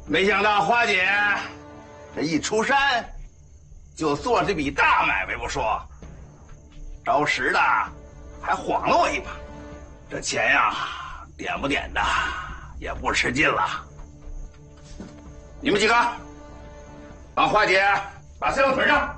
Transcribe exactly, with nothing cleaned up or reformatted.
没想到花姐这一出山就做这笔大买卖不说，着实的还晃了我一把。这钱呀，点不点的也不吃劲了。你们几个，帮花姐把菜往腿上。